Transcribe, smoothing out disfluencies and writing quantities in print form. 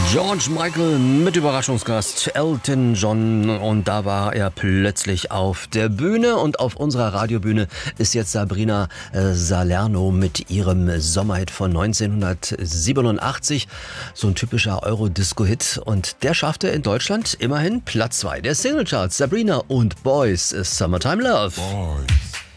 George Michael mit Überraschungsgast Elton John, und da war er plötzlich auf der Bühne, und auf unserer Radiobühne ist jetzt Sabrina Salerno mit ihrem Sommerhit von 1987, so ein typischer Eurodisco-Hit, und der schaffte in Deutschland immerhin Platz 2 der Singlecharts. Sabrina und Boys, Summertime Love. Boys.